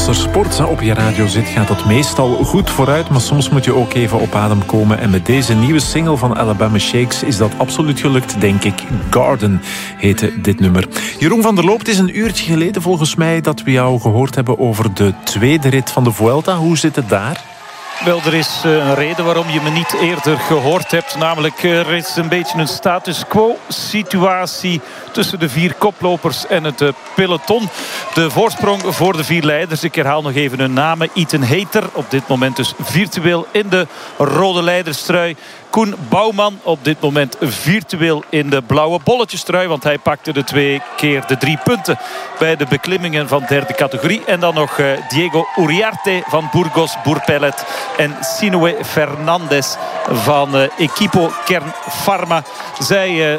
Als er sport op je radio zit, gaat het meestal goed vooruit. Maar soms moet je ook even op adem komen. En met deze nieuwe single van Alabama Shakes is dat absoluut gelukt, denk ik. Garden heette dit nummer. Jeroen van der Loop, het is een uurtje geleden volgens mij dat we jou gehoord hebben over de tweede rit van de Vuelta. Hoe zit het daar? Wel, er is een reden waarom je me niet eerder gehoord hebt. Namelijk, er is een beetje een status quo situatie tussen de 4 koplopers en het peloton. De voorsprong voor de 4 leiders. Ik herhaal nog even hun namen. Ethan Hayter, op dit moment dus virtueel in de rode leiderstrui. Koen Bouwman, op dit moment virtueel in de blauwe bolletjestrui. Want hij pakte de 2 keer de 3 punten bij de beklimmingen van derde categorie. En dan nog Diego Uriarte van Burgos Bourpellet. En Sinoe Fernandez van Equipo Kern Pharma. Zij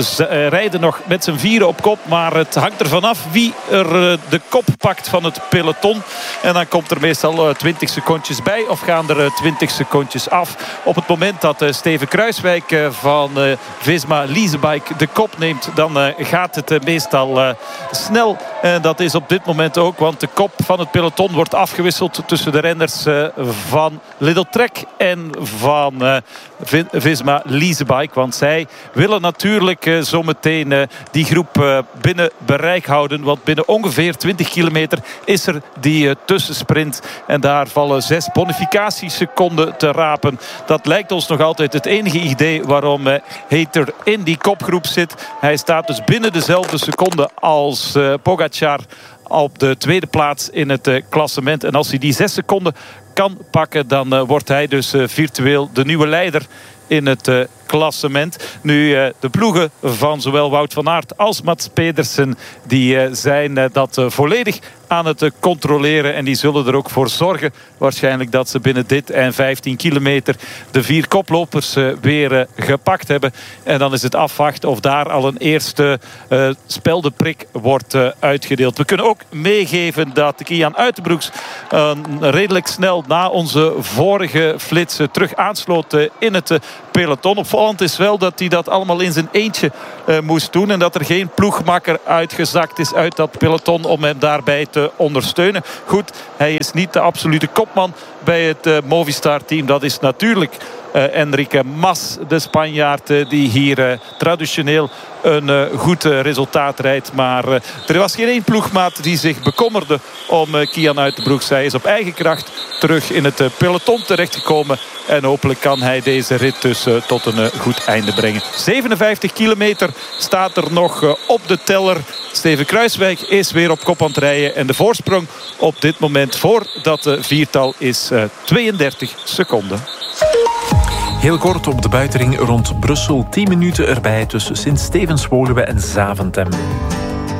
rijden nog met z'n 4 op kop. Maar het hangt ervan af wie er de kop pakt van het peloton. En dan komt er meestal 20 secondjes bij. Of gaan er 20 secondjes af. Op het moment dat Steven Kruiswijk van Visma Leasebike de kop neemt, dan gaat het meestal snel. En dat is op dit moment ook, want de kop van het peloton wordt afgewisseld tussen de renners van Lidl Trek en van Visma Leasebike. Want zij willen natuurlijk zometeen die groep binnen bereik houden. Want binnen ongeveer 20 kilometer is er die tussensprint. En daar vallen 6 bonificatieseconden te rapen. Dat lijkt ons nog altijd het enige idee waarom Hayter in die kopgroep zit. Hij staat dus binnen dezelfde seconde als Pogacar op de tweede plaats in het klassement. En als hij die 6 seconden kan pakken, dan wordt hij dus virtueel de nieuwe leider in het klassement. Nu, de ploegen van zowel Wout van Aert als Mats Pedersen, die zijn dat volledig aan het controleren. En die zullen er ook voor zorgen waarschijnlijk dat ze binnen dit en 15 kilometer de 4 koplopers weer gepakt hebben. En dan is het afwachten of daar al een eerste speldeprik wordt uitgedeeld. We kunnen ook meegeven dat Kian Uitenbroeks redelijk snel na onze vorige flits terug aansloot in het peloton. Opvallend is wel dat hij dat allemaal in zijn eentje moest doen. En dat er geen ploegmakker uitgezakt is uit dat peloton om hem daarbij te ondersteunen. Goed, hij is niet de absolute kopman bij het Movistar-team. Dat is natuurlijk Enrique Mas, de Spanjaard, die hier traditioneel een goed resultaat rijdt. Maar er was geen één ploegmaat die zich bekommerde om Kian Uitenbroeks. Hij is op eigen kracht terug in het peloton terechtgekomen. En hopelijk kan hij deze rit dus tot een goed einde brengen. 57 kilometer staat er nog op de teller. Steven Kruiswijk is weer op kop aan het rijden. En de voorsprong op dit moment voor dat viertal is 32 seconden. Heel kort op de buitenring rond Brussel. 10 minuten erbij tussen Sint-Stevens-Woluwe en Zaventem.